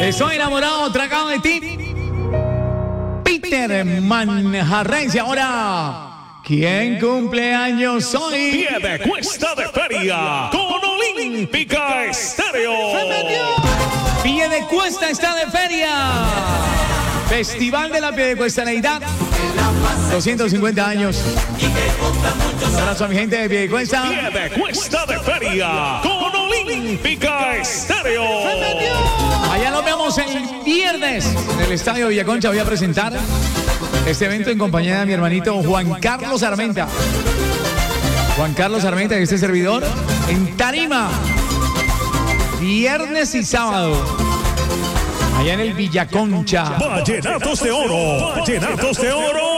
Estoy enamorado, tragado de ti. Peter Manjarres. Y ahora, ¿quién cumple años hoy? Piedecuesta de Feria con Olímpica Estéreo. Piedecuesta está de feria. Festival de la Piedecuestaneidad. 250 años. Un abrazo a mi gente de Piedecuesta. Piedecuesta de Feria con Olímpica Estéreo. Allá nos vemos el viernes en el Estadio Villaconcha. Voy a presentar este evento en compañía de mi hermanito Juan Carlos Armenta. Juan Carlos Armenta y este servidor en tarima. Viernes y sábado. Allá en el Villaconcha. Vallenatos de Oro. Vallenatos de Oro.